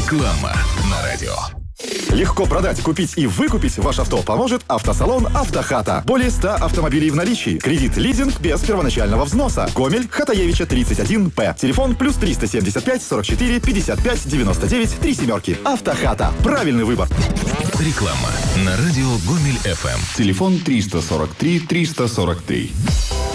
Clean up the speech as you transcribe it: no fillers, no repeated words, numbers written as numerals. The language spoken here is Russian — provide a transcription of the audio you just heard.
Реклама на радио. Легко продать, купить и выкупить ваше авто поможет автосалон «Автохата». Более 100 автомобилей в наличии. Кредит, лизинг без первоначального взноса. Гомель, Хатаевича, 31П. Телефон +3 375 44 55 99 3 семерки. «Автохата». Правильный выбор. Реклама на радио Гомель ФМ. Телефон 343 343.